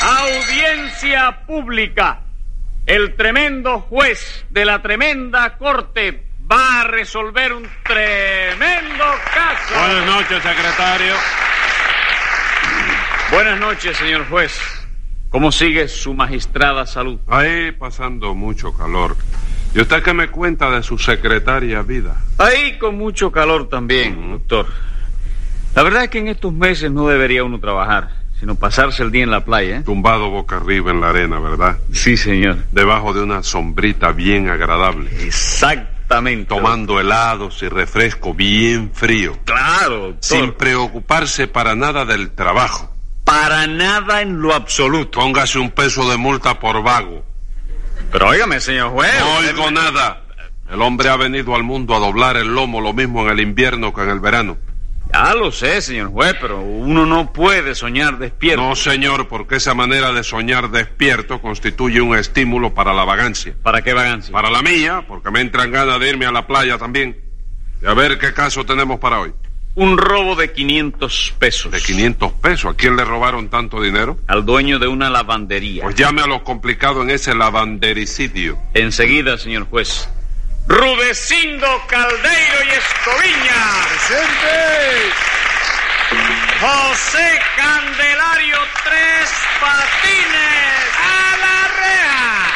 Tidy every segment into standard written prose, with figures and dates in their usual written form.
Audiencia pública. El tremendo juez de la tremenda corte va a resolver un tremendo caso. Buenas noches, secretario. Buenas noches, señor juez. ¿Cómo sigue su magistrada salud? Ahí pasando mucho calor. ¿Y usted qué me cuenta de su secretaria Vida? Ahí con mucho calor también, doctor. La verdad es que en estos meses no debería uno trabajar, sino pasarse el día en la playa, ¿eh? Tumbado boca arriba en la arena, ¿verdad? Sí, señor. Debajo de una sombrita bien agradable. Exactamente. Tomando helados y refresco bien frío. Claro, doctor. Sin preocuparse para nada del trabajo. Para nada en lo absoluto. Póngase un peso de multa por vago. Pero óigame, señor juez. No oigo nada. El hombre ha venido al mundo a doblar el lomo, lo mismo en el invierno que en el verano. Ya lo sé, señor juez, pero uno no puede soñar despierto. No, señor, porque esa manera de soñar despierto constituye un estímulo para la vagancia. ¿Para qué vagancia? Para la mía, porque me entran ganas de irme a la playa también. Y a ver qué caso tenemos para hoy. Un robo de 500 pesos. ¿De 500 pesos? ¿A quién le robaron tanto dinero? Al dueño de una lavandería. Pues llame a lo complicado en ese lavandericidio. Enseguida, señor juez. Rudecindo Caldeiro y Escoviña. ¡Presente! José Candelario Tres Patines. ¡A la reja!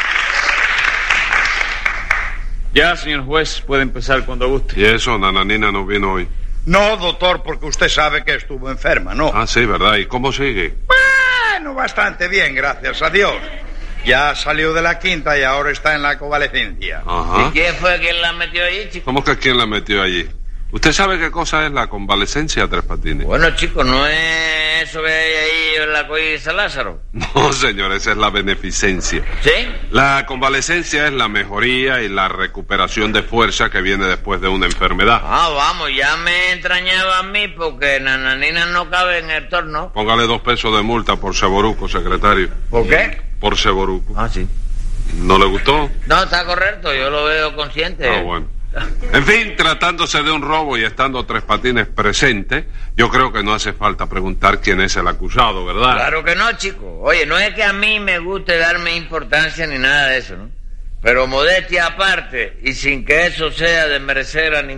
Ya, señor juez, puede empezar cuando guste. ¿Y eso, Nananina no vino hoy? No, doctor, porque usted sabe que estuvo enferma, ¿no? Ah, sí, ¿verdad? ¿Y cómo sigue? Bueno, bastante bien, gracias a Dios. Ya salió de la quinta y ahora está en la convalecencia. Ajá. ¿Y quién fue quien la metió ahí, chico? ¿Cómo que quién la metió allí? ¿Usted sabe qué cosa es la convalecencia, Tres Patines? Bueno, chico, ¿no es eso que hay ahí en la Coy San Lázaro? No, señor, esa es la beneficencia. ¿Sí? La convalecencia es la mejoría y la recuperación de fuerza que viene después de una enfermedad. Ah, vamos, ya me entrañaba a mí porque Nananina no cabe en el torno. Póngale 2 pesos de multa por ceboruco, secretario. ¿Por qué? Por ceboruco. Ah, sí. ¿No le gustó? No, está correcto, yo lo veo consciente. Ah, bueno. En fin, tratándose de un robo y estando Tres Patines presente, yo creo que no hace falta preguntar quién es el acusado, ¿verdad? Claro que no, chico. Oye, no es que a mí me guste darme importancia ni nada de eso, ¿no? Pero modestia aparte, y sin que eso sea de merecer a ningún